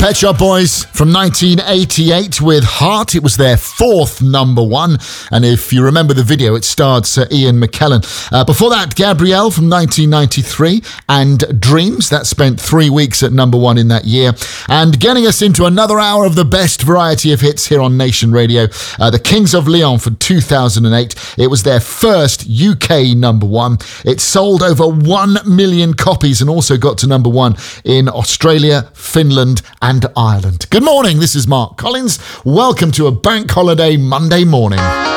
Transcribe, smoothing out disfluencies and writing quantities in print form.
Pet Shop Boys from 1988 with Heart. It was their fourth number one. And if you remember the video, it starred Sir Ian McKellen. Before that, Gabrielle from 1993 and Dreams. That spent 3 weeks at number one in that year. And getting us into another hour of the best variety of hits here on Nation Radio, the Kings of Leon for 2008. It was their first UK number one. It sold over 1 million copies and also got to number one in Australia, Finland and Ireland. Good morning, this is Mark Collins. Welcome to a bank holiday Monday morning.